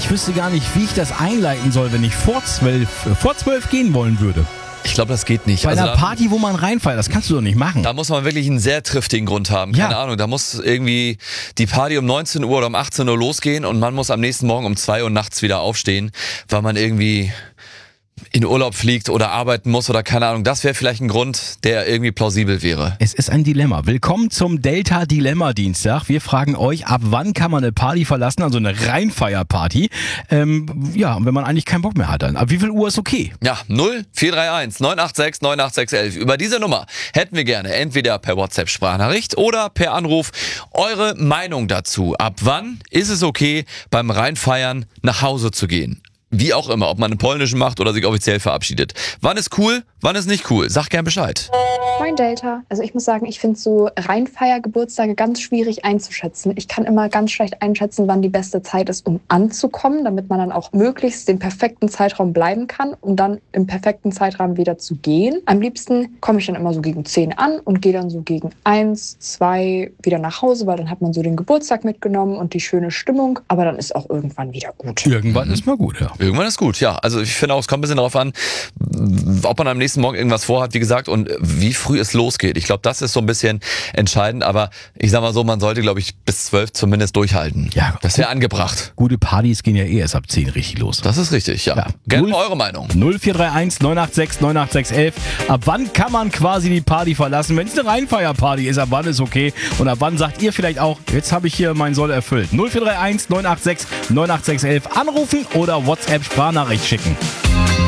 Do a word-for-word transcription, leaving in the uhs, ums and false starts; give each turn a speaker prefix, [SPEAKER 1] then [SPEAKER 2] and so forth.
[SPEAKER 1] ich wüsste gar nicht, wie ich das einleiten soll, wenn ich vor zwölf, äh, vor zwölf gehen wollen würde.
[SPEAKER 2] Ich glaube, das geht nicht.
[SPEAKER 1] Bei
[SPEAKER 2] also
[SPEAKER 1] einer
[SPEAKER 2] da,
[SPEAKER 1] Party, wo man reinfeiert, das kannst du doch nicht machen.
[SPEAKER 2] Da muss man wirklich einen sehr triftigen Grund haben. Keine
[SPEAKER 1] Ja.
[SPEAKER 2] Ahnung, da muss irgendwie die Party um neunzehn Uhr oder um achtzehn Uhr losgehen und man muss am nächsten Morgen um zwei Uhr nachts wieder aufstehen, weil man irgendwie in Urlaub fliegt oder arbeiten muss oder keine Ahnung. Das wäre vielleicht ein Grund, der irgendwie plausibel wäre.
[SPEAKER 1] Es ist ein Dilemma. Willkommen zum Delta-Dilemma-Dienstag. Wir fragen euch, ab wann kann man eine Party verlassen, also eine Reinfeierparty? Ähm, ja, wenn man eigentlich keinen Bock mehr hat, dann. Ab wie viel Uhr ist okay?
[SPEAKER 2] Ja, null vier drei eins neun acht sechs neun acht sechs elf. Über diese Nummer hätten wir gerne entweder per WhatsApp-Sprachnachricht oder per Anruf eure Meinung dazu. Ab wann ist es okay, beim Reinfeiern nach Hause zu gehen? Wie auch immer, ob man einen polnischen macht oder sich offiziell verabschiedet. Wann ist cool, wann ist nicht cool? Sag gern Bescheid.
[SPEAKER 3] Moin Delta. Also ich muss sagen, ich finde so Reinfeiergeburtstage ganz schwierig einzuschätzen. Ich kann immer ganz schlecht einschätzen, wann die beste Zeit ist, um anzukommen, damit man dann auch möglichst den perfekten Zeitraum bleiben kann, um dann im perfekten Zeitraum wieder zu gehen. Am liebsten komme ich dann immer so gegen zehn an und gehe dann so gegen eins, zwei wieder nach Hause, weil dann hat man so den Geburtstag mitgenommen und die schöne Stimmung. Aber dann ist auch irgendwann wieder gut.
[SPEAKER 1] Irgendwann mhm. ist mal gut, ja.
[SPEAKER 2] Irgendwann ist gut, ja. Also ich finde auch, es kommt ein bisschen darauf an, ob man am nächsten Morgen irgendwas vorhat, wie gesagt, und wie früh es losgeht. Ich glaube, das ist so ein bisschen entscheidend, aber ich sag mal so, man sollte, glaube ich, bis zwölf zumindest durchhalten.
[SPEAKER 1] Ja,
[SPEAKER 2] das wäre angebracht.
[SPEAKER 1] Gute Partys gehen ja eh erst ab zehn richtig los.
[SPEAKER 2] Das ist richtig, ja. ja. Gerne mal eure Meinung.
[SPEAKER 1] null vier drei eins neun acht sechs neun acht sechs elf. Ab wann kann man quasi die Party verlassen? Wenn es eine Reinfeierparty ist, ab wann ist okay? Und ab wann sagt ihr vielleicht auch, jetzt habe ich hier mein Soll erfüllt? null vier drei eins neun acht sechs neun acht sechs elf. Anrufen oder WhatsApp Sprachnachricht schicken.